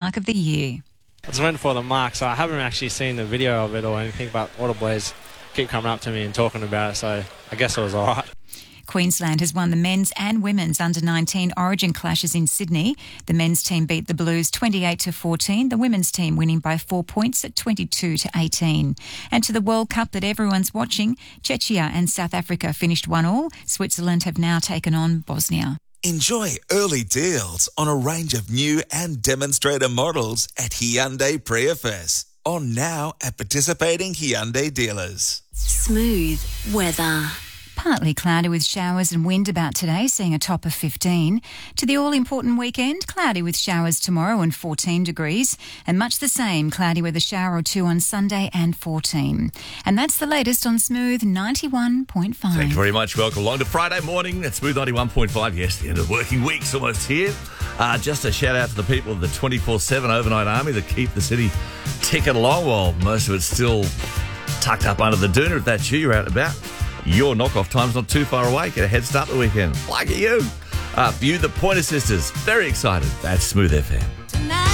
Mark of the Year. I just went for the mark, so I haven't actually seen the video of it or anything, but all the boys keep coming up to me and talking about it, so I guess it was all right. Queensland has won the men's and women's under-19 Origin clashes in Sydney. The men's team beat the Blues 28-14, the women's team winning by 4 points at 22-18. And to the World Cup that everyone's watching, Czechia and South Africa finished 1-1. Switzerland have now taken on Bosnia. Enjoy early deals on a range of new and demonstrator models at Hyundai Prius. On now at participating Hyundai dealers. Smooth weather. Partly cloudy with showers and wind about today, seeing a top of 15. To the all-important weekend, cloudy with showers tomorrow and 14 degrees. And much the same, cloudy with a shower or two on Sunday and 14. And that's the latest on Smooth 91.5. Thank you very much. Welcome along to Friday morning at Smooth 91.5. Yes, the end of the working week's almost here. Just a shout out to the people of the 24/7 overnight army that keep the city ticking along while most of it's still tucked up under the doona. If that's you, you're out and about. Your knockoff time's not too far away. Get a head start the weekend. Like you. View the Pointer Sisters. Very excited. That's Smooth FM.